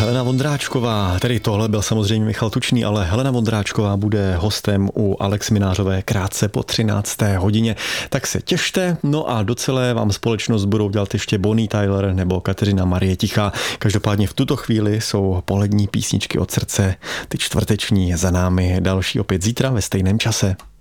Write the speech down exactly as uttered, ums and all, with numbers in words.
Helena Vondráčková, tedy tohle byl samozřejmě Michal Tučný, ale Helena Vondráčková bude hostem u Alex Minářové krátce po třinácté hodině. Tak se těšte, no a do celé vám společnost budou dělat ještě Bonnie Tyler nebo Kateřina Marie Tichá. Každopádně v tuto chvíli jsou polední písničky od srdce, ty čtvrteční za námi, další opět zítra ve stejném čase.